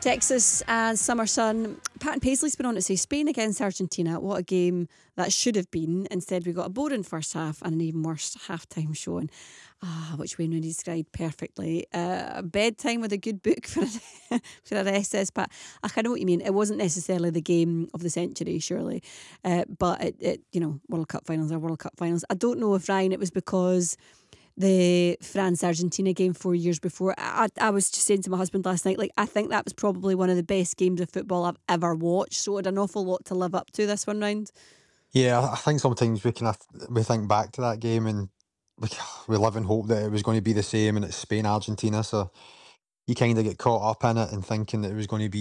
Texas and Summer Sun. Pat and Paisley's been on to say Spain against Argentina. What a game that should have been. Instead, we got a boring first half and an even worse half-time showing. Which Wayne Rooney described perfectly. Bedtime with a good book for for a SS. But I kind of know what you mean. It wasn't necessarily the game of the century, surely. But it, World Cup finals are World Cup finals. I don't know if, Ryan, it was because the France-Argentina game 4 years before. I was just saying to my husband last night, I think that was probably one of the best games of football I've ever watched. So it had an awful lot to live up to this one round. Yeah, I think sometimes we think back to that game and we live in hope that it was going to be the same, and it's Spain Argentina, so you kind of get caught up in it and thinking that it was going to be